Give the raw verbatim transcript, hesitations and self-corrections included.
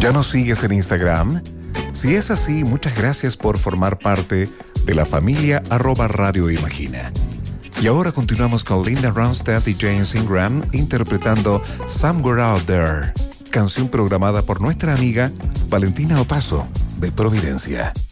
¿Ya nos sigues en Instagram? Si es así, muchas gracias por formar parte de la familia arroba Radio Imagina. Y ahora continuamos con Linda Ronstadt y James Ingram interpretando Somewhere Out There, canción programada por nuestra amiga Valentina Opaso de Providencia.